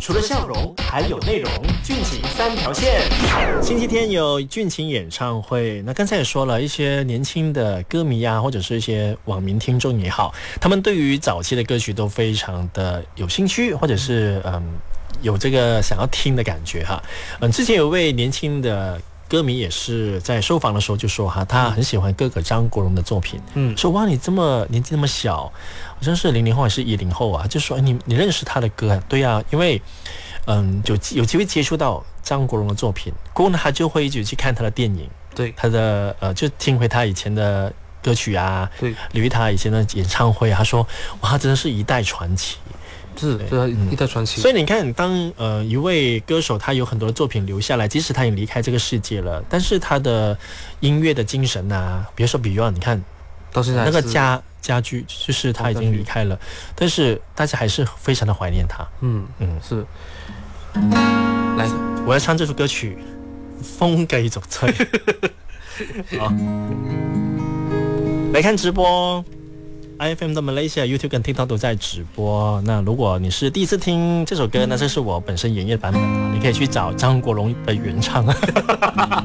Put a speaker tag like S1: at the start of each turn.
S1: 除了笑容还有内容，俊情三条线。星期天有俊情演唱会，那刚才也说了一些年轻的歌迷啊，或者是一些网民听众也好，他们对于早期的歌曲都非常的有兴趣，或者是有这个想要听的感觉哈。之前有位年轻的歌迷也是在受访的时候就说哈，他很喜欢哥哥张国荣的作品，说哇你这么年纪那么小，好像是00后还是10后啊，就说你认识他的歌啊？对啊，因为就有机会接触到张国荣的作品，过后呢他就会一直去看他的电影，
S2: 对
S1: 他的就听回他以前的歌曲啊，
S2: 对，
S1: 留意他以前的演唱会，他说哇他真的是一代传奇。
S2: 是一代传奇。
S1: 所以你看，当一位歌手他有很多的作品留下来，即使他已经离开这个世界了，但是他的音乐的精神啊，比如说 Beyond， 你看
S2: 到现在
S1: 那个家居，就是他已经离开了，但是大家还是非常的怀念他。
S2: 是。来，
S1: 我要唱这首歌曲《風繼續吹》。好，来看直播。IFM 的 Malaysia、YouTube 跟 TikTok 都在直播。那如果你是第一次听这首歌，那这是我本身演绎的版本，你可以去找张国荣的原唱。